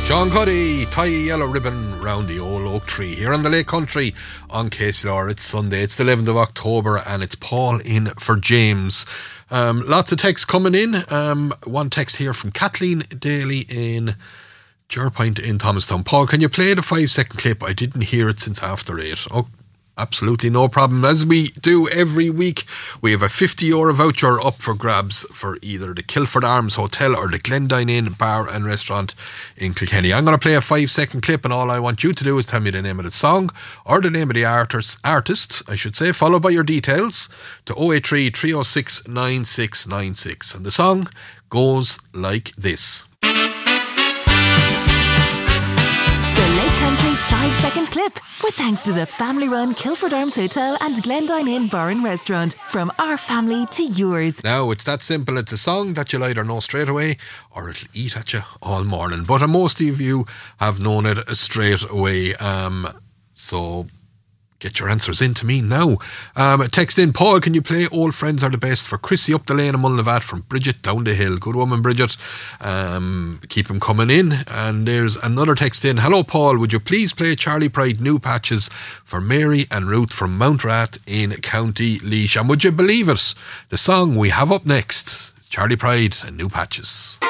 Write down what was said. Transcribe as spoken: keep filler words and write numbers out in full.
Sean Cuddy, tie a yellow ribbon round the old oak tree here on the Lake Country on K C L R. It's Sunday, it's the eleventh of October, and it's Paul in for James. Um, lots of texts coming in. Um, one text here from Kathleen Daly in Jerpoint in Thomastown. Paul, can you play the five second clip? I didn't hear it since after eight. Oh, absolutely no problem. As we do every week, we have a fifty euro voucher up for grabs for either the Kilford Arms Hotel or the Glendine Inn Bar and Restaurant in Kilkenny. I'm going to play a five second clip, and all I want you to do is tell me the name of the song or the name of the artist, artist I should say, followed by your details to oh eight three, three oh six, nine six nine six. And the song goes like this. five second clip with thanks to the family-run Kilford Arms Hotel and Glendine Inn Bar and Restaurant. From our family to yours. Now, it's that simple. It's a song that you'll either know straight away or it'll eat at you all morning. But uh, most of you have known it straight away. Um, so get your answers in to me now. Um, text in, Paul, can you play Old Friends Are the Best for Chrissy up the lane in Mullinavat from Bridget down the hill? Good woman, Bridget. Um, keep them coming in. And there's another text in. Hello, Paul, would you please play Charlie Pride New Patches for Mary and Ruth from Mount Rat in County Laois? And would you believe it? The song we have up next is Charlie Pride and New Patches.